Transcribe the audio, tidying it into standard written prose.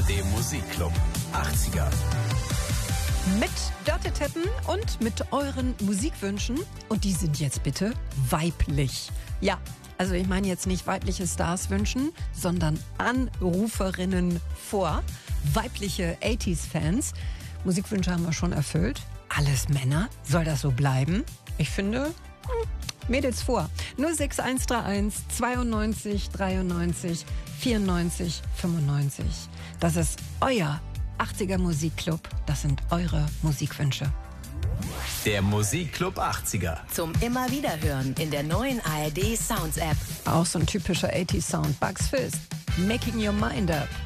ARD Musikclub 80er. Mit Dörte Tetten und mit euren Musikwünschen. Und die sind jetzt bitte weiblich. Ja, also ich meine jetzt nicht weibliche Stars wünschen, sondern Anruferinnen vor. Weibliche 80s-Fans. Musikwünsche haben wir schon erfüllt. Alles Männer? Soll das so bleiben? Ich finde, Mädels vor. 06131 92 93 94 95. Das ist euer 80er Musikclub. Das sind eure Musikwünsche. Der Musikclub 80er. Zum immer wieder hören in der neuen ARD Sounds App. Auch so ein typischer 80s Sound. Bugs Fizz. Making Your Mind Up.